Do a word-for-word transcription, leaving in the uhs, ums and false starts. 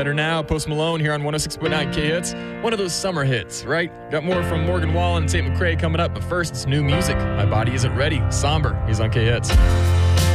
Better Now, Post Malone here on one oh six point nine K-Hits. One of those summer hits, right? Got more from Morgan Wallen and Tate McRae coming up, but first, it's new music. My Body Isn't Ready. Somber. He's on K-Hits.